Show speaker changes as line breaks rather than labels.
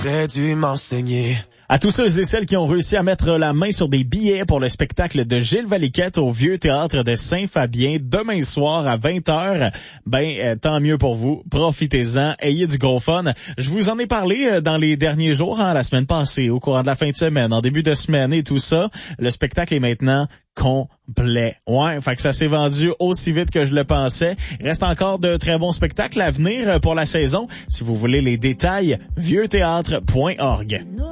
T'aurais dû m'enseigner.
À tous ceux et celles qui ont réussi à mettre la main sur des billets pour le spectacle de Gilles Valiquette au Vieux Théâtre de Saint-Fabien demain soir à 20h, tant mieux pour vous. Profitez-en, ayez du gros fun. Je vous en ai parlé dans les derniers jours, la semaine passée, au courant de la fin de semaine, en début de semaine et tout ça. Le spectacle est maintenant complet. Ouais, fait que ça s'est vendu aussi vite que je le pensais. Il reste encore de très bons spectacles à venir pour la saison. Si vous voulez les détails, vieuxthéâtre.org.